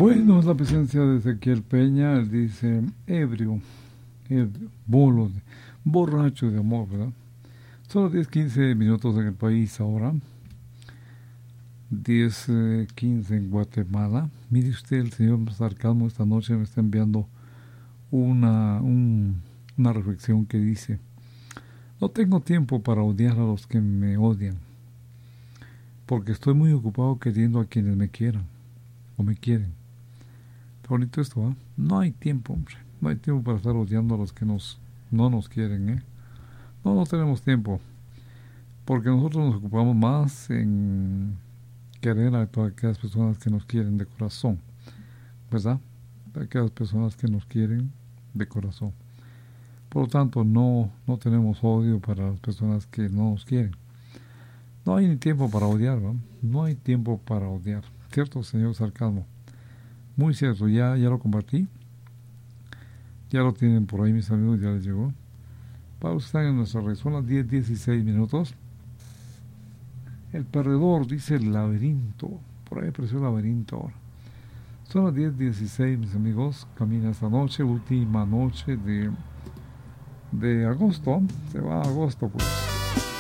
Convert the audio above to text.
Bueno, es la presencia de Ezequiel Peña. Él dice ebrio, bolo, borracho de amor, ¿verdad? Son las 10:15 minutos en el país ahora. 10:15 en Guatemala. Mire usted, el señor Sarcasmo esta noche me está enviando una reflexión que dice: no tengo tiempo para odiar a los que me odian, porque estoy muy ocupado queriendo a quienes me quieran o me quieren. Está bonito esto, ¿eh? No hay tiempo, hombre. No hay tiempo para estar odiando a los que no nos quieren, ¿eh? No tenemos tiempo, porque nosotros nos ocupamos más en querer a todas aquellas personas que nos quieren de corazón, ¿verdad? A aquellas personas que nos quieren de corazón. Por lo tanto, no tenemos odio para las personas que no nos quieren. No hay ni tiempo para odiar, ¿verdad? No hay tiempo para odiar. ¿Cierto, señor Sarcasmo? Muy cierto, ya lo compartí. Ya lo tienen por ahí mis amigos, ya les llegó. Para los que están en nuestra red, son las 10:16 minutos. El perdedor dice laberinto. Por ahí apareció el laberinto ahora. Son las 10:16, mis amigos. Camina esta noche, última noche de agosto. Se va a agosto, pues.